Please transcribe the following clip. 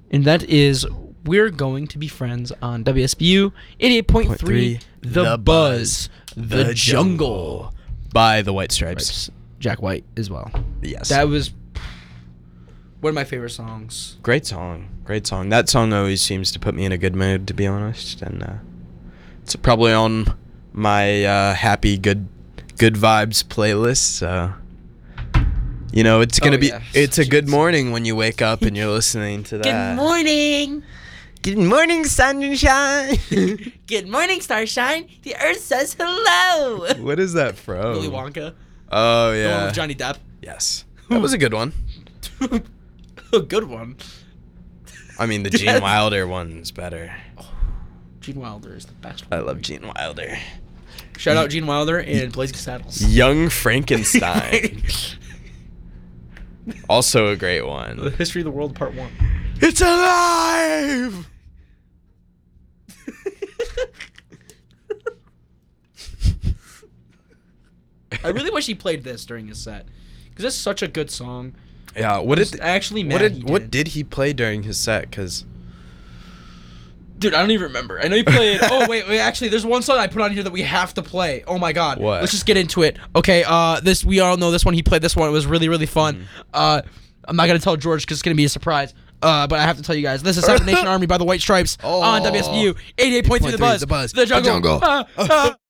And that is We're Going to Be Friends on WSBU 88.3 The Buzz, The Jungle. By the White Stripes. Jack White as well. Yes. That was one of my favorite songs. Great song. That song always seems to put me in a good mood, to be honest. And it's probably on my happy, good vibes playlist. You know, it's gonna be. It's a good morning when you wake up and you're listening to that. Good morning. Good morning, sunshine. Good morning, starshine. The earth says hello. What is that from? Willy Wonka. Oh The one yeah. with Johnny Depp. Yes, that was a good one. A good one. I mean, the Gene Wilder one's better. Gene Wilder is the best one. I love Gene Wilder. Shout out Gene Wilder and Blazing Saddles. Young Frankenstein. Also a great The one. History of the World Part 1. It's alive! I really wish he played this during his set, because it's such a good song. Yeah, what did he play during his set? Because Dude, I don't even remember. I know he played. Oh wait, actually, there's one song I put on here that we have to play. Oh my god. What? Let's just get into it. Okay, this we all know this one. He played this one. It was really, really fun. I'm not gonna tell George because it's gonna be a surprise. But I have to tell you guys, this is Seven Nation Army by the White Stripes on WSBU 88.3 The Buzz, The Jungle.